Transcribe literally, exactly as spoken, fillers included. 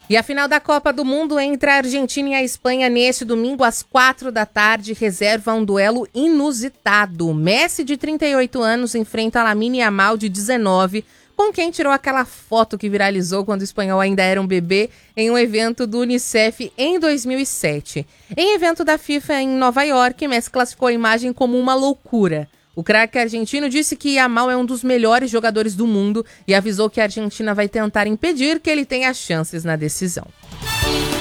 E a final da Copa do Mundo entre a Argentina e a Espanha neste domingo às quatro da tarde reserva um duelo inusitado. Messi, de trinta e oito anos, enfrenta a Lamine Yamal, de dezenove, com quem tirou aquela foto que viralizou quando o espanhol ainda era um bebê em um evento do Unicef em dois mil e sete. Em evento da FIFA em Nova York, Messi classificou a imagem como uma loucura. O craque argentino disse que Yamal é um dos melhores jogadores do mundo e avisou que a Argentina vai tentar impedir que ele tenha chances na decisão.